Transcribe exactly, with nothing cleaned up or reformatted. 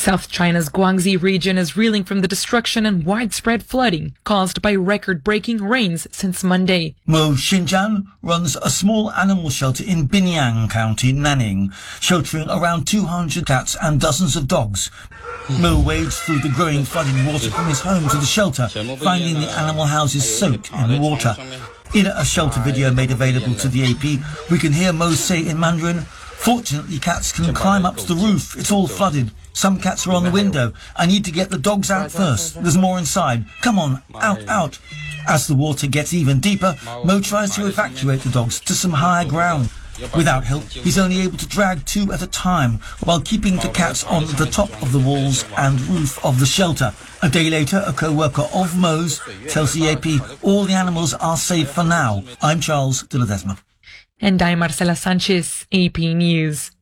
South China's Guangxi region is reeling from the destruction and widespread flooding caused by record-breaking rains since Monday. Mo Xinjiang runs a small animal shelter in Binyang County, Nanning, sheltering around two hundred cats and dozens of dogs. Mo wades through the growing flooding water from his home to the shelter, finding the animal houses soaked in the water. In a shelter video made available to the A P, we can hear Mo say in Mandarin, "Fortunately, cats can climb up to the roof. It's all flooded. Some cats are on the window. I need to get the dogs out first. There's more inside. Come on, out, out." As the water gets even deeper, Mo tries to evacuate the dogs to some higher ground. Without help, he's only able to drag two at a time, while keeping the cats on the top of the walls and roof of the shelter. A day later, a co-worker of Mo's tells the A P all the animals are safe for now. I'm Charles de Ledesma. And I'm Marcela Sanchez, A P News.